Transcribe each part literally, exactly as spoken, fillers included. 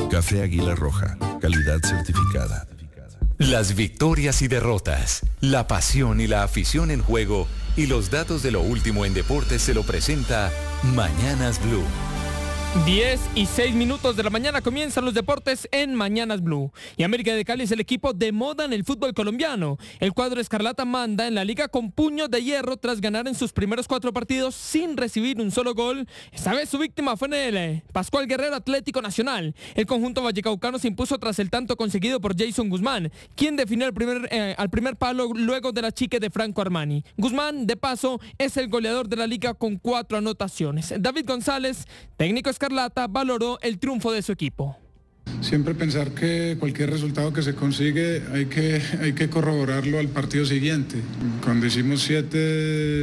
Café Águila Roja, calidad certificada. Las victorias y derrotas, la pasión y la afición en juego y los datos de lo último en deportes se lo presenta Mañanas Blue. diez y seis minutos de la mañana comienzan los deportes en Mañanas Blue. Y América de Cali es el equipo de moda en el fútbol colombiano. El cuadro escarlata manda en la liga con puños de hierro tras ganar en sus primeros cuatro partidos sin recibir un solo gol. Esta vez su víctima fue en el eh, Pascual Guerrero Atlético Nacional. El conjunto vallecaucano se impuso tras el tanto conseguido por Jason Guzmán, quien definió el primer, eh, al primer palo luego de la chique de Franco Armani. Guzmán, de paso, es el goleador de la liga con cuatro anotaciones. David González, técnico escarlata, valoró el triunfo de su equipo. Siempre pensar que cualquier resultado que se consigue hay que, hay que corroborarlo al partido siguiente. Cuando hicimos siete,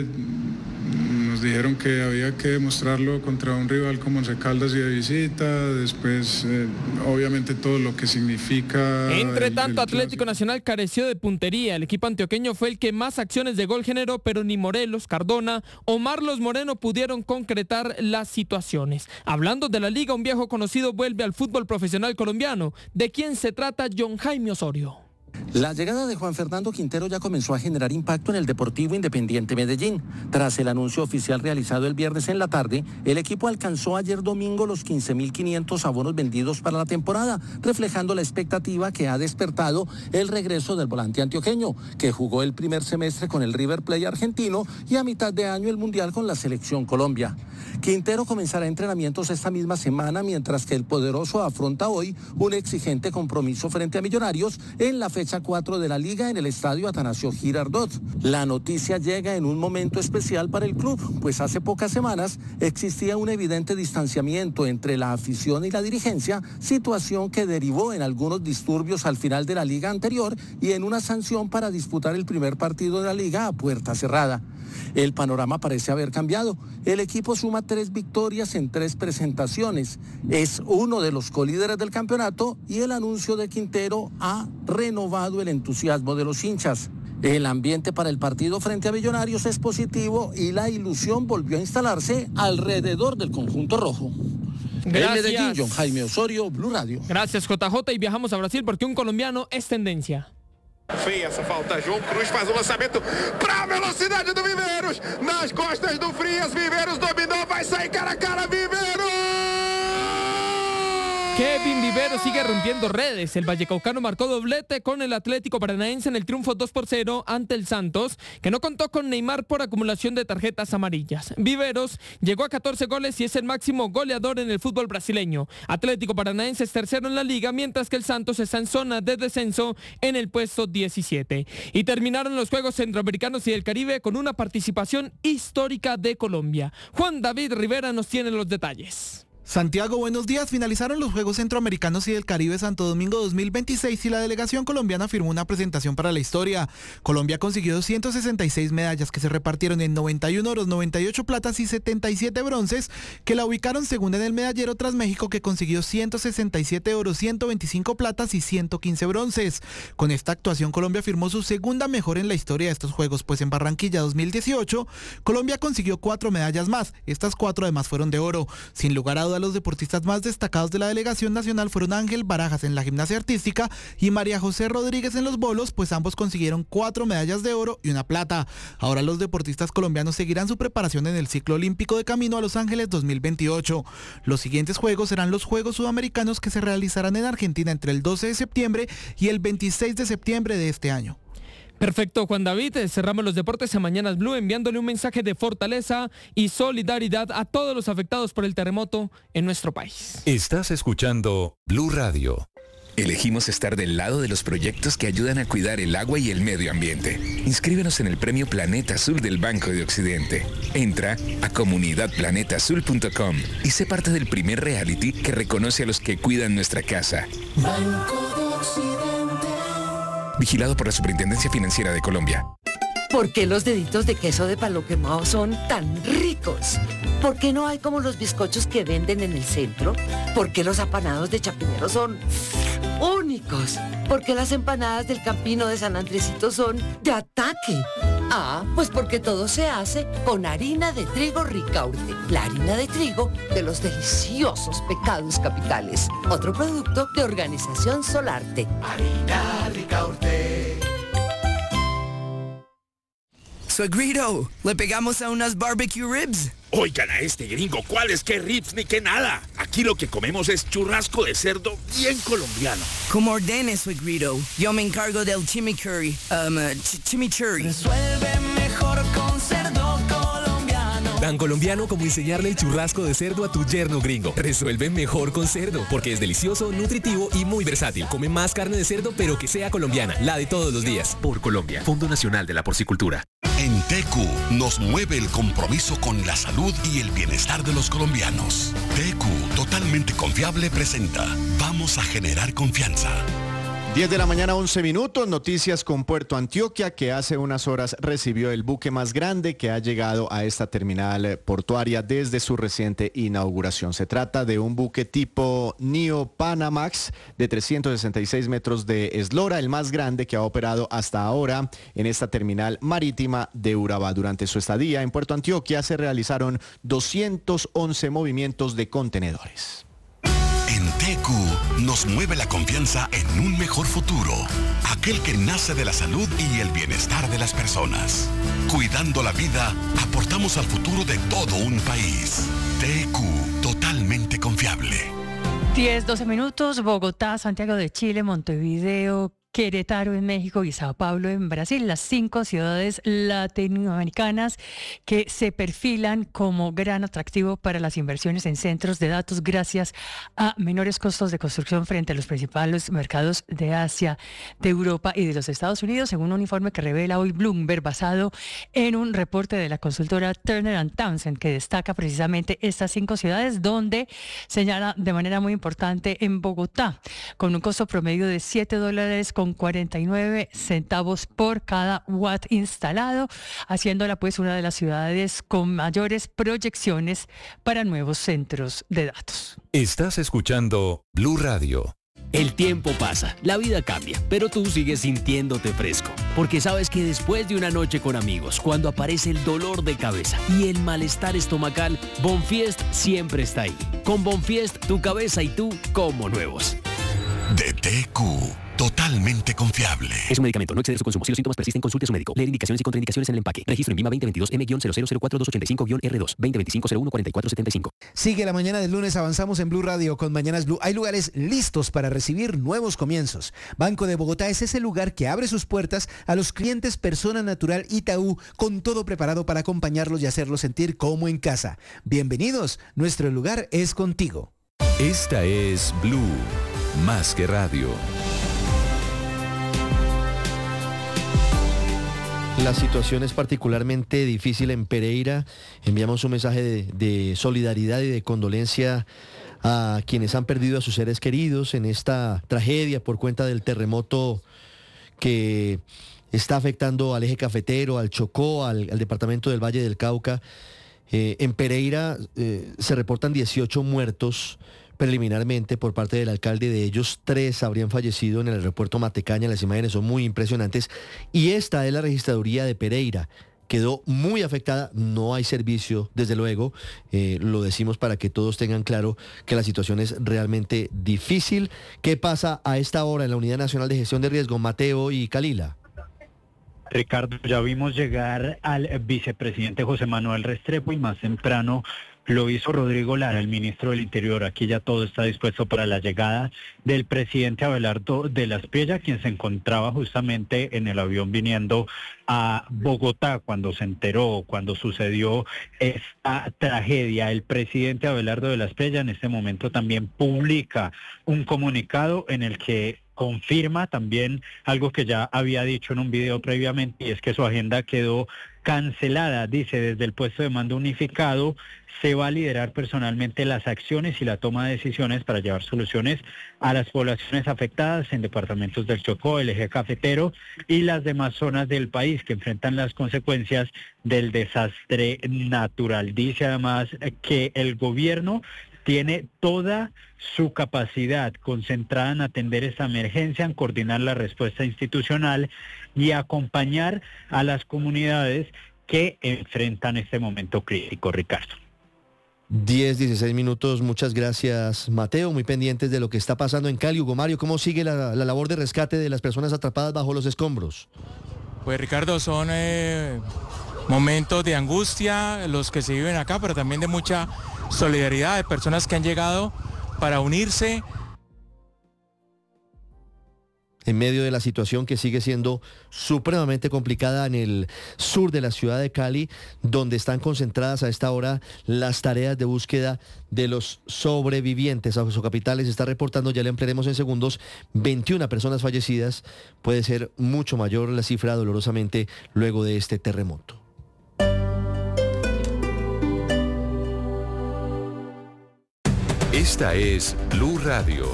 nos dijeron que había que demostrarlo contra un rival como Once Caldas y de visita, después eh, obviamente todo lo que significa... Entre tanto, el, el Atlético Nacional careció de puntería. El equipo antioqueño fue el que más acciones de gol generó, pero ni Morelos, Cardona o Marlos Moreno pudieron concretar las situaciones. Hablando de la liga, un viejo conocido vuelve al fútbol profesional colombiano. ¿De quién se trata? John Jaime Osorio. La llegada de Juan Fernando Quintero ya comenzó a generar impacto en el Deportivo Independiente Medellín. Tras el anuncio oficial realizado el viernes en la tarde, el equipo alcanzó ayer domingo los quince mil quinientos abonos vendidos para la temporada, reflejando la expectativa que ha despertado el regreso del volante antioqueño, que jugó el primer semestre con el River Plate argentino y a mitad de año el Mundial con la Selección Colombia. Quintero comenzará entrenamientos esta misma semana, mientras que el poderoso afronta hoy un exigente compromiso frente a Millonarios en la fecha cuatro de la Liga en el estadio Atanasio Girardot. La noticia llega en un momento especial para el club, pues hace pocas semanas existía un evidente distanciamiento entre la afición y la dirigencia, situación que derivó en algunos disturbios al final de la liga anterior y en una sanción para disputar el primer partido de la liga a puerta cerrada. El panorama parece haber cambiado. El equipo suma tres victorias en tres presentaciones. Es uno de los colíderes del campeonato y el anuncio de Quintero ha renovado el entusiasmo de los hinchas. El ambiente para el partido frente a Millonarios es positivo y la ilusión volvió a instalarse alrededor del conjunto rojo. Gracias. En Medellín, John Jaime Osorio, Blue Radio. Gracias, J J, y viajamos a Brasil porque un colombiano es tendencia. Feia essa falta, João Cruz faz o lançamento para a velocidade do Viveiros, nas costas do Frias, Viveiros dominou, vai sair cara a cara, Viveiros! Kevin Vivero sigue rompiendo redes. El vallecaucano marcó doblete con el Atlético Paranaense en el triunfo dos por cero ante el Santos, que no contó con Neymar por acumulación de tarjetas amarillas. Viveros llegó a catorce goles y es el máximo goleador en el fútbol brasileño. Atlético Paranaense es tercero en la liga, mientras que el Santos está en zona de descenso en el puesto diecisiete. Y terminaron los Juegos Centroamericanos y del Caribe con una participación histórica de Colombia. Juan David Rivera nos tiene los detalles. Santiago, buenos días. Finalizaron los Juegos Centroamericanos y del Caribe Santo Domingo dos mil veintiséis y la delegación colombiana firmó una presentación para la historia. Colombia consiguió ciento sesenta y seis medallas que se repartieron en noventa y uno oros, noventa y ocho platas y setenta y siete bronces, que la ubicaron segunda en el medallero tras México, que consiguió ciento sesenta y siete oros, ciento veinticinco platas y ciento quince bronces. Con esta actuación, Colombia firmó su segunda mejor en la historia de estos Juegos, pues en Barranquilla dos mil dieciocho, Colombia consiguió cuatro medallas más. Estas cuatro además fueron de oro. Sin lugar a dudas, los deportistas más destacados de la delegación nacional fueron Ángel Barajas en la gimnasia artística y María José Rodríguez en los bolos, pues ambos consiguieron cuatro medallas de oro y una plata. Ahora los deportistas colombianos seguirán su preparación en el ciclo olímpico de camino a Los Ángeles dos mil veintiocho. Los siguientes juegos serán los Juegos Sudamericanos, que se realizarán en Argentina entre el doce de septiembre y el veintiséis de septiembre de este año. Perfecto, Juan David. Cerramos los deportes a Mañanas Blue enviándole un mensaje de fortaleza y solidaridad a todos los afectados por el terremoto en nuestro país. Estás escuchando Blue Radio. Elegimos estar del lado de los proyectos que ayudan a cuidar el agua y el medio ambiente. Inscríbenos en el premio Planeta Azul del Banco de Occidente. Entra a comunidad planeta azul punto com y sé parte del primer reality que reconoce a los que cuidan nuestra casa. Banco de Occidente. Vigilado por la Superintendencia Financiera de Colombia. ¿Por qué los deditos de queso de palo quemado son tan ricos? ¿Por qué no hay como los bizcochos que venden en el centro? ¿Por qué los apanados de Chapinero son únicos? ¿Por qué las empanadas del Campino de San Andresito son de ataque? Ah, pues porque todo se hace con harina de trigo Ricaurte, la harina de trigo de los deliciosos pecados capitales. Otro producto de Organización Solarte. Harina Ricaurte. Suegrito, ¿le pegamos a unas barbecue ribs? Oigan a este gringo, ¿cuáles qué ribs ni qué nada? Aquí lo que comemos es churrasco de cerdo bien colombiano. Como ordene, suegrito. Yo me encargo del chimichurri. Um, uh, ch chimichurri. Resuelve mejor con cerdo colombiano. Tan colombiano como enseñarle el churrasco de cerdo a tu yerno gringo. Resuelve mejor con cerdo, porque es delicioso, nutritivo y muy versátil. Come más carne de cerdo, pero que sea colombiana, la de todos los días. Por Colombia, Fondo Nacional de la Porcicultura. En T Q nos mueve el compromiso con la salud y el bienestar de los colombianos. T Q, totalmente confiable, presenta Vamos a generar confianza. diez de la mañana, once minutos, noticias con Puerto Antioquia, que hace unas horas recibió el buque más grande que ha llegado a esta terminal portuaria desde su reciente inauguración. Se trata de un buque tipo Neo Panamax de trescientos sesenta y seis metros de eslora, el más grande que ha operado hasta ahora en esta terminal marítima de Urabá. Durante su estadía en Puerto Antioquia se realizaron doscientos once movimientos de contenedores. En T Q nos mueve la confianza en un mejor futuro, aquel que nace de la salud y el bienestar de las personas. Cuidando la vida, aportamos al futuro de todo un país. T Q, totalmente confiable. diez, doce minutos, Bogotá, Santiago de Chile, Montevideo, Querétaro en México y Sao Paulo en Brasil, las cinco ciudades latinoamericanas que se perfilan como gran atractivo para las inversiones en centros de datos gracias a menores costos de construcción frente a los principales mercados de Asia, de Europa y de los Estados Unidos, según un informe que revela hoy Bloomberg basado en un reporte de la consultora Turner and Townsend que destaca precisamente estas cinco ciudades, donde señala de manera muy importante en Bogotá, con un costo promedio de siete dólares con cuarenta y nueve centavos por cada watt instalado, haciéndola pues una de las ciudades con mayores proyecciones para nuevos centros de datos. Estás escuchando Blue Radio. El tiempo pasa, la vida cambia, pero tú sigues sintiéndote fresco, porque sabes que después de una noche con amigos, cuando aparece el dolor de cabeza y el malestar estomacal, Bonfiest siempre está ahí. Con Bonfiest, tu cabeza y tú como nuevos. De T Q, totalmente confiable. Es un medicamento, no exceder su consumo. Si los síntomas persisten, consulte a su médico. Leer indicaciones y contraindicaciones en el empaque. Registro en Vima veinte veintidós M cero cero cero cuatro dos ocho cinco R dos, veinte veinticinco cero uno cuarenta y cuatro setenta y cinco. Sigue la mañana del lunes, avanzamos en Blue Radio con Mañanas Blue. Hay lugares listos para recibir nuevos comienzos. Banco de Bogotá es ese lugar que abre sus puertas a los clientes Persona Natural Itaú, con todo preparado para acompañarlos y hacerlos sentir como en casa. Bienvenidos, nuestro lugar es contigo. Esta es Blue, más que radio. La situación es particularmente difícil en Pereira. Enviamos un mensaje de, de solidaridad y de condolencia a quienes han perdido a sus seres queridos en esta tragedia por cuenta del terremoto que está afectando al eje cafetero, al Chocó, al, al departamento del Valle del Cauca. Eh, en Pereira eh, se reportan dieciocho muertos preliminarmente por parte del alcalde. De ellos, tres habrían fallecido en el aeropuerto Matecaña. Las imágenes son muy impresionantes. Y esta es la registraduría de Pereira. Quedó muy afectada, no hay servicio, desde luego. Eh, lo decimos para que todos tengan claro que la situación es realmente difícil. ¿Qué pasa a esta hora en la Unidad Nacional de Gestión de Riesgo? Mateo y Calila. Ricardo, ya vimos llegar al vicepresidente José Manuel Restrepo y más temprano lo hizo Rodrigo Lara, el ministro del Interior. Aquí ya todo está dispuesto para la llegada del presidente Abelardo de la Espriella, quien se encontraba justamente en el avión viniendo a Bogotá cuando se enteró, cuando sucedió esta tragedia. El presidente Abelardo de la Espriella en este momento también publica un comunicado en el que confirma también algo que ya había dicho en un video previamente, y es que su agenda quedó cancelada, dice desde el puesto de mando unificado, se va a liderar personalmente las acciones y la toma de decisiones para llevar soluciones a las poblaciones afectadas en departamentos del Chocó, el eje cafetero y las demás zonas del país que enfrentan las consecuencias del desastre natural. Dice además que el gobierno tiene toda su capacidad concentrada en atender esta emergencia, en coordinar la respuesta institucional y acompañar a las comunidades que enfrentan este momento crítico, Ricardo. diez, dieciséis minutos, muchas gracias Mateo, muy pendientes de lo que está pasando en Cali. Hugo Mario, ¿cómo sigue la, la labor de rescate de las personas atrapadas bajo los escombros? Pues Ricardo, son eh, momentos de angustia los que se viven acá, pero también de mucha solidaridad, de personas que han llegado para unirse. En medio de la situación que sigue siendo supremamente complicada en el sur de la ciudad de Cali, donde están concentradas a esta hora las tareas de búsqueda de los sobrevivientes. A su capital les está reportando, ya le ampliaremos en segundos, veintiuna personas fallecidas. Puede ser mucho mayor la cifra, dolorosamente, luego de este terremoto. Esta es Blue Radio.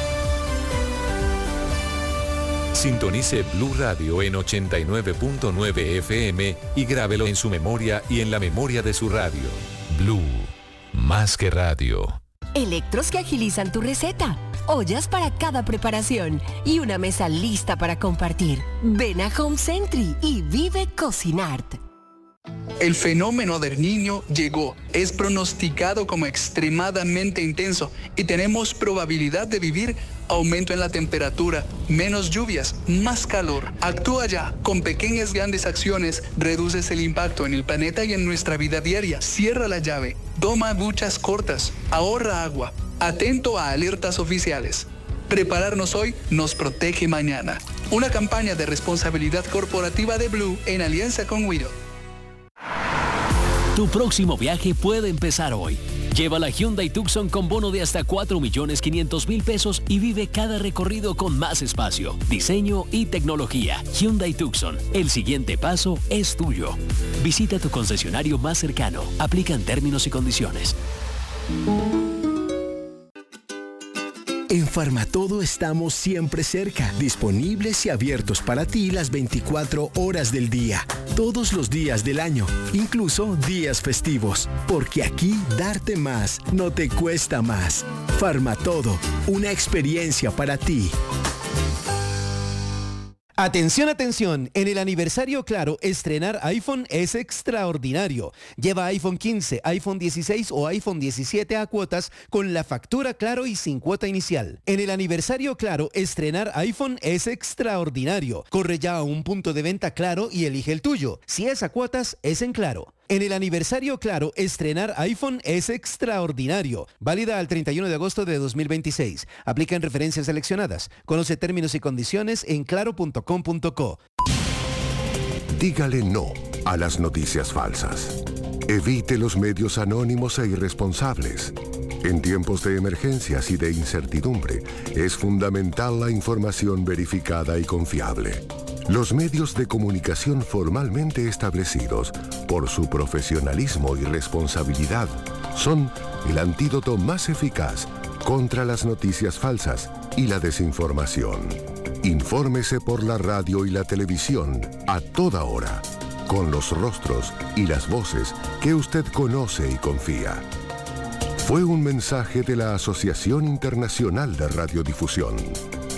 Sintonice Blue Radio en ochenta y nueve punto nueve F M y grábelo en su memoria y en la memoria de su radio. Blue, más que radio. Electros que agilizan tu receta, ollas para cada preparación y una mesa lista para compartir. Ven a Home Sentry y vive Cocinart. El fenómeno del Niño llegó, es pronosticado como extremadamente intenso y tenemos probabilidad de vivir aumento en la temperatura, menos lluvias, más calor. Actúa ya, con pequeñas grandes acciones reduces el impacto en el planeta y en nuestra vida diaria. Cierra la llave, toma duchas cortas, ahorra agua, atento a alertas oficiales. Prepararnos hoy nos protege mañana. Una campaña de responsabilidad corporativa de Blue en alianza con Wido. Tu próximo viaje puede empezar hoy. Lleva la Hyundai Tucson con bono de hasta cuatro millones quinientos mil pesos y vive cada recorrido con más espacio, diseño y tecnología. Hyundai Tucson, el siguiente paso es tuyo. Visita tu concesionario más cercano. Aplican términos y condiciones. En Farmatodo estamos siempre cerca, disponibles y abiertos para ti las veinticuatro horas del día, todos los días del año, incluso días festivos, porque aquí darte más no te cuesta más. Farmatodo, una experiencia para ti. Atención, atención, en el aniversario Claro, estrenar iPhone es extraordinario. Lleva iPhone quince, iPhone dieciséis o iPhone diecisiete a cuotas con la factura Claro y sin cuota inicial. En el aniversario Claro, estrenar iPhone es extraordinario. Corre ya a un punto de venta Claro y elige el tuyo. Si es a cuotas, es en Claro. En el aniversario Claro, estrenar iPhone es extraordinario. Válida al treinta y uno de agosto de dos mil veintiséis. Aplica en referencias seleccionadas. Conoce términos y condiciones en claro punto com punto co. Dígale no a las noticias falsas. Evite los medios anónimos e irresponsables. En tiempos de emergencias y de incertidumbre, es fundamental la información verificada y confiable. Los medios de comunicación formalmente establecidos, por su profesionalismo y responsabilidad, son el antídoto más eficaz contra las noticias falsas y la desinformación. Infórmese por la radio y la televisión a toda hora, con los rostros y las voces que usted conoce y confía. Fue un mensaje de la Asociación Internacional de Radiodifusión.